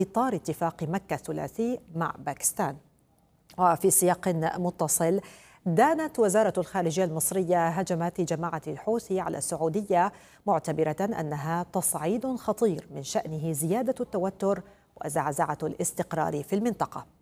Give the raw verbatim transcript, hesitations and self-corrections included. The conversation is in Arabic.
إطار اتفاق مكة الثلاثي مع باكستان. وفي سياق متصل، دانت وزارة الخارجية المصرية هجمات جماعة الحوثي على السعودية، معتبرة أنها تصعيد خطير من شأنه زيادة التوتر وزعزعة الاستقرار في المنطقة.